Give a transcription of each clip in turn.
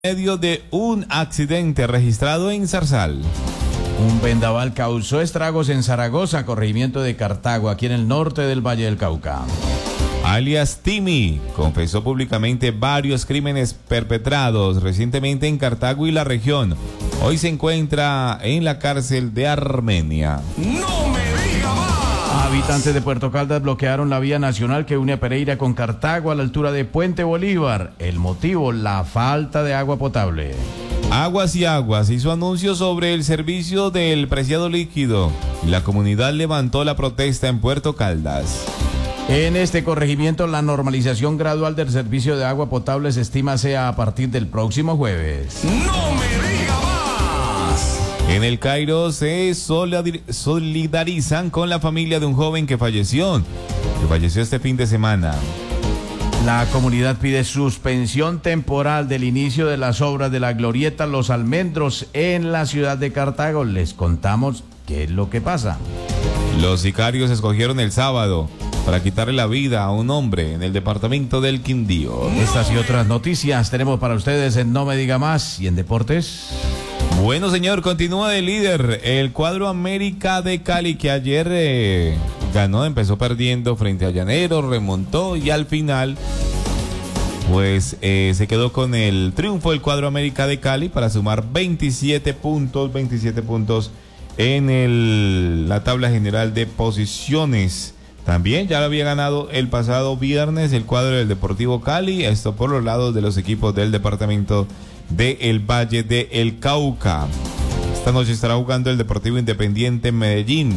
Medio de un accidente registrado en Zarzal. Un vendaval causó estragos en Zaragoza, corregimiento de Cartago, aquí en el norte del Valle del Cauca. Alias Timmy confesó públicamente varios crímenes perpetrados recientemente en Cartago y la región. Hoy se encuentra en la cárcel de Armenia. ¡No me diga más! Habitantes de Puerto Caldas bloquearon la vía nacional que une a Pereira con Cartago a la altura de Puente Bolívar. El motivo, la falta de agua potable. Aguas y Aguas hizo anuncio sobre el servicio del preciado líquido y la comunidad levantó la protesta en Puerto Caldas. En este corregimiento, la normalización gradual del servicio de agua potable se estima sea a partir del próximo jueves. ¡No me diga más! En el Cairo se solidarizan con la familia de un joven que falleció este fin de semana. La comunidad pide suspensión temporal del inicio de las obras de la glorieta Los Almendros en la ciudad de Cartago. Les contamos qué es lo que pasa. Los sicarios escogieron el sábado para quitarle la vida a un hombre en el departamento del Quindío. Estas y otras noticias tenemos para ustedes en No Me Diga Más y en Deportes. Bueno, señor, continúa de líder el cuadro América de Cali, que ayer ganó, empezó perdiendo frente a Llaneros, remontó y al final pues se quedó con el triunfo el cuadro América de Cali para sumar 27 puntos en la tabla general de posiciones. También ya lo había ganado el pasado viernes el cuadro del Deportivo Cali, esto por los lados de los equipos del departamento del Valle del Cauca. Esta noche estará jugando el Deportivo Independiente Medellín.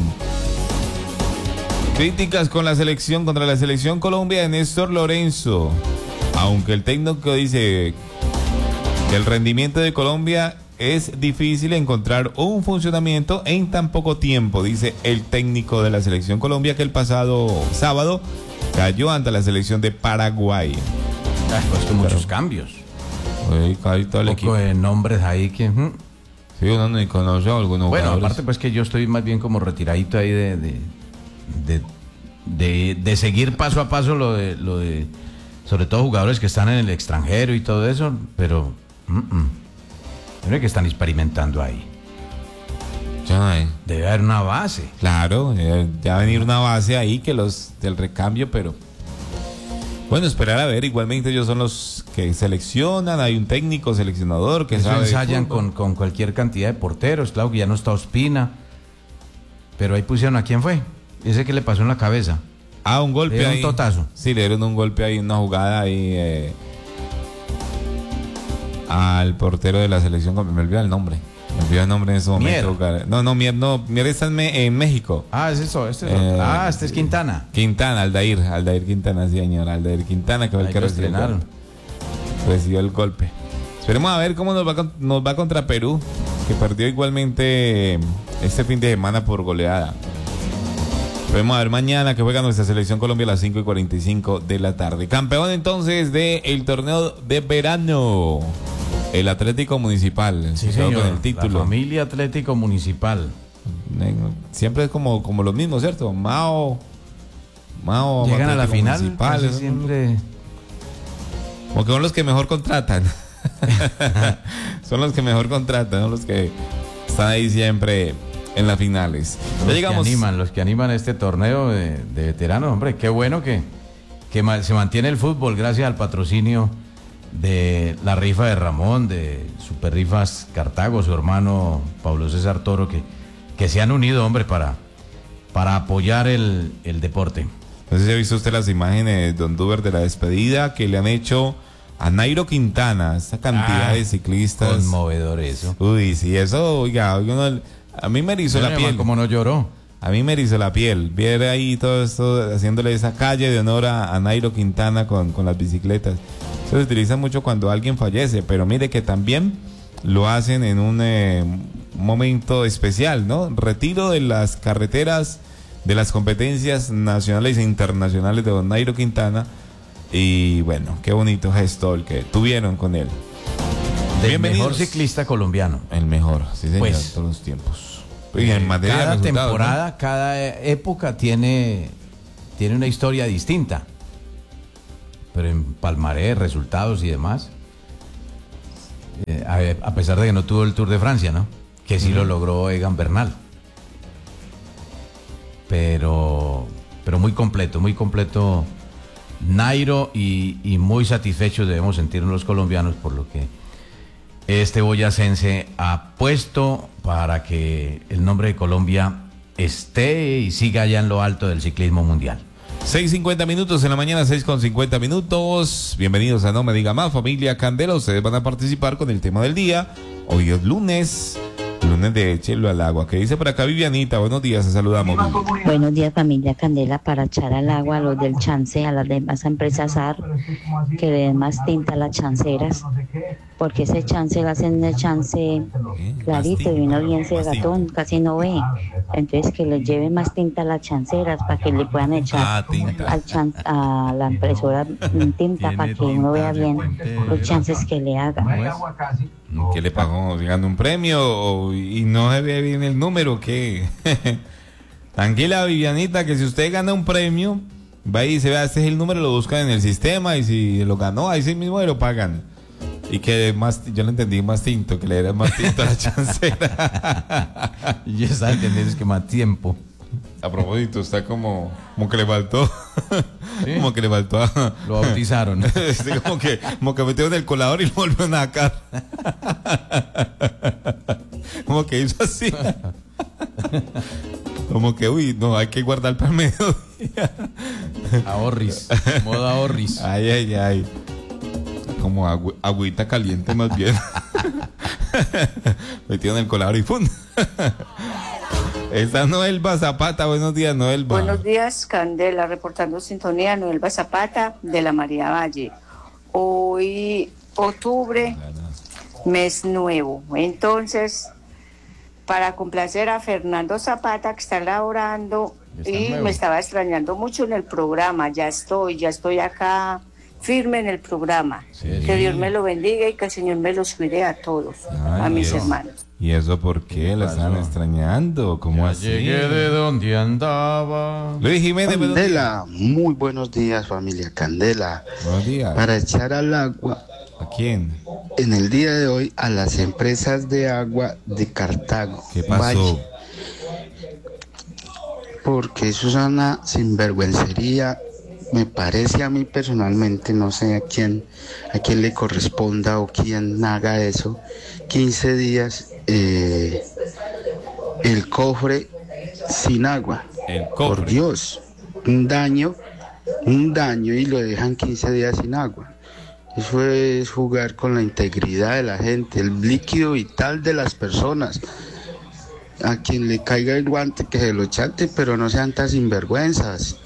Críticas contra la selección Colombia de Néstor Lorenzo. Aunque el técnico dice que el rendimiento de Colombia es difícil encontrar un funcionamiento en tan poco tiempo, dice el técnico de la selección Colombia, que el pasado sábado cayó ante la selección de Paraguay. Pues con muchos cambios. Hay todo el Un poco de nombres ahí que... Sí, uno no conoce a algunos bueno, jugadores. aparte pues que yo estoy más bien como retiradito ahí de seguir paso a paso lo de sobre todo jugadores que están en el extranjero y todo eso, pero creo que están experimentando ahí. Debe haber una base. Claro, ya va a venir una base ahí que los del recambio, pero bueno, esperar a ver. Igualmente ellos son los que seleccionan, hay un técnico seleccionador que eso sabe ensayan con cualquier cantidad de porteros. Claro que ya no está Ospina, pero ahí pusieron a quién fue, ese que le pasó en la cabeza. Un golpe le ahí. Un totazo. Sí, le dieron un golpe ahí, una jugada ahí al portero de la selección. Me olvidó el nombre. En ese momento. Mier está en México. Es eso. Este es Quintana. Aldair Quintana, sí, señor. Aldair Quintana, que fue el que recibió el golpe. Esperemos a ver cómo nos va contra Perú, que perdió igualmente este fin de semana por goleada. Vamos a ver mañana que juega nuestra selección Colombia a las 5:45 de la tarde. Campeón entonces del torneo de verano, el Atlético Municipal. Sí, señor, con el título. La familia Atlético Municipal. Siempre es como los mismos, ¿cierto? Mao llegan Atlético a la final. Municipal, Siempre. Porque son los que mejor contratan. Son los que mejor contratan, son los que están ahí siempre en las finales. Los que animan este torneo de veteranos, hombre, qué bueno que se mantiene el fútbol gracias al patrocinio de la rifa de Ramón, de Super Rifas Cartago, su hermano Pablo César Toro, que se han unido, hombre, para apoyar el deporte. No sé si ha visto usted las imágenes de Don Duber de la despedida que le han hecho a Nairo Quintana, esta cantidad de ciclistas. Conmovedor eso. Uy, sí, eso, oiga, a mí me erizó la piel. ¿Cómo no lloró? A mí me erizó la piel. Ver ahí todo esto, haciéndole esa calle de honor a Nairo Quintana con las bicicletas. Eso se utiliza mucho cuando alguien fallece, pero mire que también lo hacen en un momento especial, ¿no? Retiro de las carreteras, de las competencias nacionales e internacionales de don Nairo Quintana. Y bueno, qué bonito gesto el que tuvieron con él. El mejor ciclista colombiano. El mejor, sí señor, pues, todos los tiempos. Y en materia cada de temporada, ¿no? cada época tiene una historia distinta. Pero en palmarés, resultados y demás. A pesar de que no tuvo el Tour de Francia, ¿no? Que sí lo logró Egan Bernal. Pero muy completo Nairo, y muy satisfechos debemos sentirnos los colombianos por lo que este boyacense ha puesto para que el nombre de Colombia esté y siga allá en lo alto del ciclismo mundial. 6:50 minutos en la mañana, 6:50 minutos. Bienvenidos a No Me Diga Más, familia Candela. Ustedes van a participar con el tema del día. Hoy es lunes de Échelo al Agua. ¿Qué dice por acá Vivianita? Buenos días, te saludamos. Buenos días, familia Candela. Para echar al agua a los del chance, a las demás empresas AR, que le den más tinta a las chanceras, porque ese chance lo hacen el chance clarito y uno bien gatón, casi no ve. Entonces que le lleven más tinta a las chanceras para que le puedan echar a la impresora tinta para que uno vea bien los chances que le hagan. ¿Qué le pagó? ¿Ganó un premio y no se ve bien el número? ¿Qué? Tranquila, Vivianita, que si usted gana un premio, va y dice, vea, este es el número, lo buscan en el sistema y si lo ganó, ahí sí mismo lo pagan. Y que más, yo lo entendí, más tinto, que le era más tinto a la chancera. Y ya está entendiendo, es que más tiempo. A propósito, está como que le faltó. ¿Sí? Como que le faltó lo bautizaron. como que metieron el colador y lo volvieron a sacar. Como que hizo así. Como que, uy, no, hay que guardar para el mediodía. Ahorris, modo ahorris. Ay. Como agüita caliente más bien. Metieron el colador y ¡pum! Está Noelba Zapata. Buenos días, Noelba. Buenos días, Candela, reportando sintonía. Noelba Zapata de la María Valle. Hoy, octubre, mes nuevo. Entonces, para complacer a Fernando Zapata, que está laborando y me estaba extrañando mucho en el programa. Ya estoy acá firme en el programa. Sí. Que Dios me lo bendiga y que el Señor me los cuide a todos, a mis hermanos. ¿Y eso por qué? ¿La están extrañando? ¿Cómo así? Llegué de donde andaba. Luis Jiménez, Candela, muy buenos días, familia Candela. Buenos días. Para echar al agua. ¿A quién? En el día de hoy, a las empresas de agua de Cartago. ¿Qué pasó? Valle. Porque eso es una sinvergüencería. Me parece a mí personalmente, no sé a quién le corresponda o quién haga eso. 15 días el cofre sin agua. El cofre. Por Dios, un daño y lo dejan 15 días sin agua. Eso es jugar con la integridad de la gente, el líquido vital de las personas. A quien le caiga el guante que se lo chante, pero no sean tan sinvergüenzas.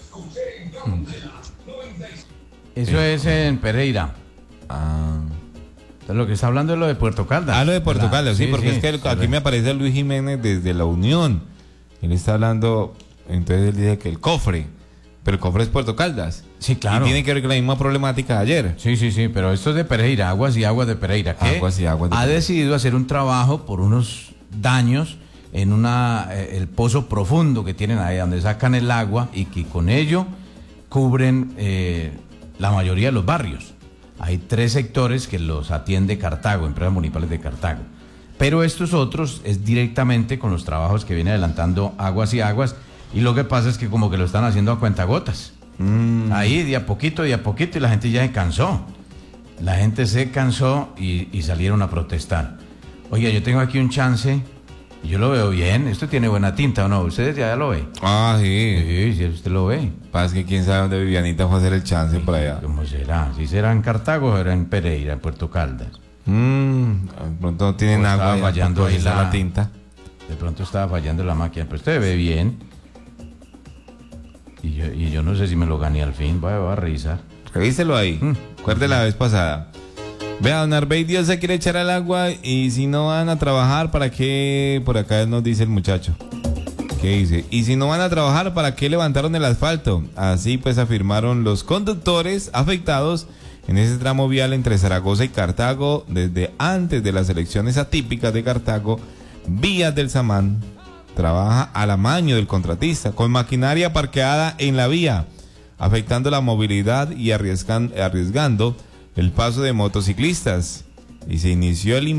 Eso es en Pereira. Entonces, lo que está hablando es lo de Puerto Caldas. Lo de Puerto Caldas, sí, porque es que aquí me aparece Luis Jiménez desde La Unión. Él está hablando, entonces él dice que el cofre, pero el cofre es Puerto Caldas. Sí, claro. Y tiene que ver con la misma problemática de ayer. Sí, pero esto es de Pereira, Aguas y Aguas de Pereira, que Aguas y Aguas de ha Pereira. decidido hacer un trabajo por unos daños en el pozo profundo que tienen ahí, donde sacan el agua y que con ello cubren la mayoría de los barrios. Hay 3 sectores que los atiende Cartago, empresas municipales de Cartago. Pero estos otros es directamente con los trabajos que viene adelantando Aguas y Aguas, y lo que pasa es que como que lo están haciendo a cuentagotas. Ahí de a poquito, y la gente ya se cansó. La gente se cansó y salieron a protestar. Oiga, yo tengo aquí un chance, yo lo veo bien, esto tiene buena tinta, ¿o no? ¿Ustedes ya lo ven? Sí. Sí, usted lo ve. Pasa que quién sabe dónde Vivianita fue a hacer el chance por allá. ¿Cómo será? Si será en Cartago o será en Pereira, en Puerto Caldas. De pronto no tienen agua, fallando ahí la tinta. De pronto estaba fallando la máquina, pero usted ve bien. Y yo no sé si me lo gané al fin, voy a revisar. Revíselo ahí. Acuerde la vez pasada. Vea, don Arbey, Dios se quiere echar al agua y si no van a trabajar, ¿para qué? Por acá nos dice el muchacho. ¿Qué dice? Y si no van a trabajar, ¿para qué levantaron el asfalto? Así pues afirmaron los conductores afectados en ese tramo vial entre Zaragoza y Cartago desde antes de las elecciones atípicas de Cartago. Vías del Samán trabaja al amaño del contratista con maquinaria parqueada en la vía, afectando la movilidad y arriesgando el paso de motociclistas. y se inició el